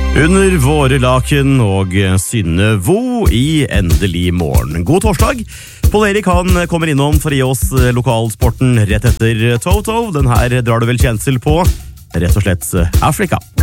Under våre laken og Synne Vo i Endelig morgen. God torsdag. Pål Erik han kommer innom for å gi oss lokalsporten rett etter Toto. Den her drar du vel kjensel på. Rett og slett Afrika.